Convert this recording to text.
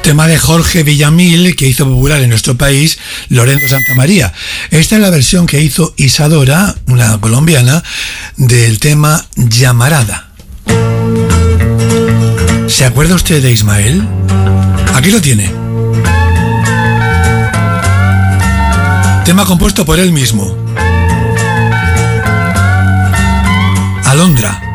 Tema de Jorge Villamil, que hizo popular en nuestro país Lorenzo Santamaría. Esta es la versión que hizo Isadora, una colombiana, del tema Llamarada. ¿Se acuerda usted de Ismael? Aquí lo tiene. Tema compuesto por él mismo. Alondra.